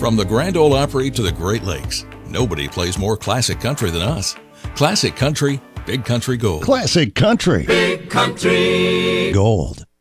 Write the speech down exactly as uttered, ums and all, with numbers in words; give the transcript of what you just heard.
From the Grand Ole Opry to the Great Lakes, nobody plays more classic country than us. Classic Country, Big Country Gold. Classic Country. Big Country Gold.